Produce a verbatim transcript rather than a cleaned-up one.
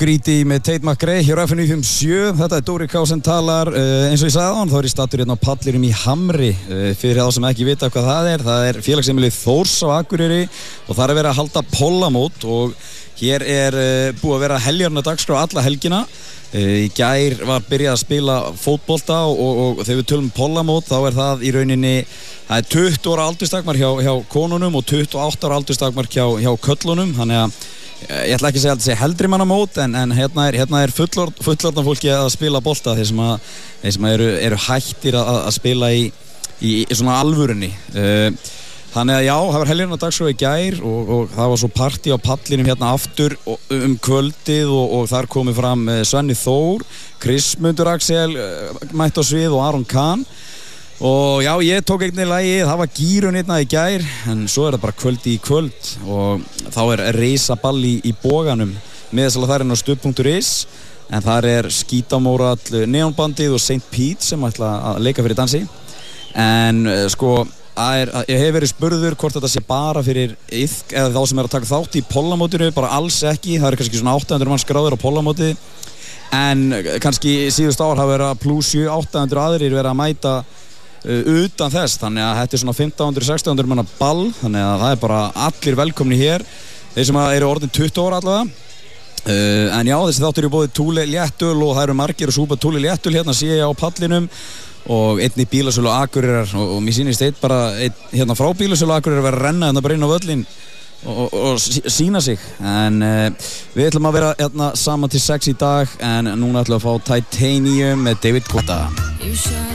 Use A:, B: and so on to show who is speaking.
A: Gríti með Tate McRae hér á F M níu fimm sjö. Þetta er Dóri K sem talar. Uh, eins og ég sagði á hann, þá er ég stattur hérna á pallirum í Hamri. Uh, fyrir þá sem ekki vita hvað það er, það er félagsheimilið Þórs á Akureyri og það er verið að halda pollamót og hér er uh, búið að vera heljarna dagskrá alla helgina. Uh, í gær var byrjað að spila fótbolta og, og, og þegar við tölum pollamót þá er það í rauninni, það er tuttugu ára aldurstakmark hjá, hjá konunum og tuttugu og átta ára aldurstakmark hjá, hjá köllunum, þannig að ég ætla ekki að segja að þetta sé heldri mannamót en, en hérna er, hérna er fullorð, fullorðna fólki að spila bolta þeir sem, að, þeir sem að eru, eru hættir að, að spila í, í, í svona alvörunni. Uh, þannig að já, það var helgarna dagskrá í gær og, og það var svo partí á pallinum hérna aftur um kvöldið og, og þar komið fram Svenni Þór, Kristmundur Axel mætt á svið og Aron Kahn. Og já, ég tók einnig lagið, það var gírun einna í gær, en svo er það bara kvöldi í kvöld og þá er reisaball í, í boganum með þess að það er inn á stuð punktur is en þar er Skítamórall Neonbandið og Saint Pete sem ætla að leika fyrir dansi en sko, er, ég hef verið spurður hvort þetta sé bara fyrir iðk eða þá sem er að taka þátt í pollamótinu, bara alls ekki, það er kannski svona átta hundruð manns skráður á pollamóti en kannski síðust ár hafa verið að plus sjö átta hundruð aðrir verið að mæta Uh, utan þess, þannig að þetta er svona fimmtán hundruð til sextán hundruð manna ball, þannig að það er bara allir velkomni hér, þeir sem eru orðin tuttugu ára allavega uh, en já, þessi þáttur eru bóðið Thule léttöl og það eru margir að súpa Thule léttöl hérna sé ég á pallinum og einn í bílasölu Akureyrar og, og mér sýnist eitt bara einn, hérna frá bílasölu Akureyrar að vera að renna hérna bara inn á völlin og, og, og sína sig en uh, við ætlum að vera hérna saman til sex í dag en núna ætlum við að fá Titanium með David Guetta.